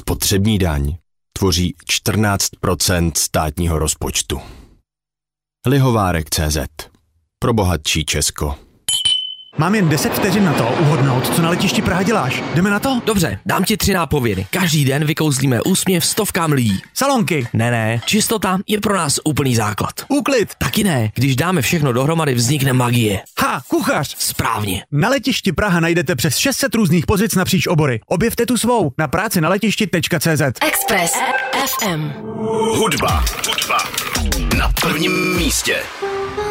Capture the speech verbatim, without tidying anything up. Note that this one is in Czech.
spotřební daň tvoří čtrnáct procent státního rozpočtu. Lihovárek tečka cé zet. Pro bohatší Česko. Mám jen deset vteřin na to uhodnout, co na letišti Praha děláš. Jdeme na to? Dobře, dám ti tři nápovědy. Každý den vykouzlíme úsměv stovkám lidí. Salonky. Ne, ne, čistota je pro nás úplný základ. Úklid. Taky ne, když dáme všechno dohromady, vznikne magie. Ha, kuchař. Správně. Na letišti Praha najdete přes šest set různých pozic napříč obory. Objevte tu svou na práci na letišti tečka cé zet. Express ef em. Hudba. Hudba. Na prvním místě.